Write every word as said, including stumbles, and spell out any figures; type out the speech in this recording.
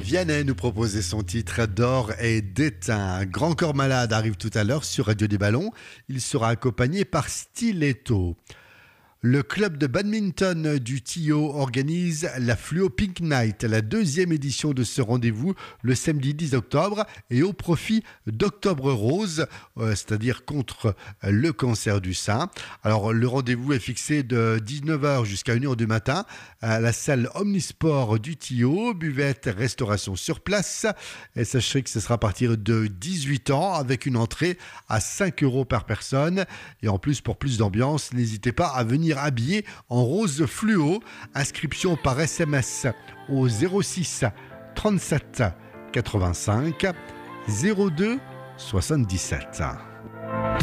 Vianney nous proposait son titre d'or et d'éteint. Grand Corps Malade arrive tout à l'heure sur Radio des Ballons. Il sera accompagné par Stiletto. Le club de badminton du Tillot organise la Fluo Pink Night, la deuxième édition de ce rendez-vous le samedi dix octobre et au profit d'Octobre Rose, euh, c'est-à-dire contre le cancer du sein. Alors le rendez-vous est fixé de dix-neuf heures jusqu'à une heure du matin à la salle Omnisport du Tillot, buvette, restauration sur place. Et sachez que ce sera à partir de dix-huit ans avec une entrée à cinq euros par personne. Et en plus, pour plus d'ambiance, n'hésitez pas à venir habillé en rose fluo. Inscription par S M S au zéro six trente-sept quatre-vingt-cinq zéro deux soixante-dix-sept.